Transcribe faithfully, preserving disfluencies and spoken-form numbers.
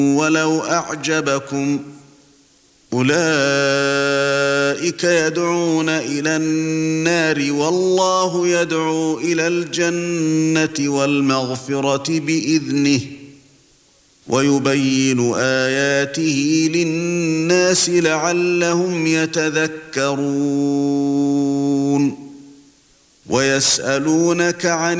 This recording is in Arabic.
ولو أعجبكم أولئك يدعون إلى النار والله يدعو إلى الجنة والمغفرة بإذنه ويبين آياته للناس لعلهم يتذكرون ويسألونك عن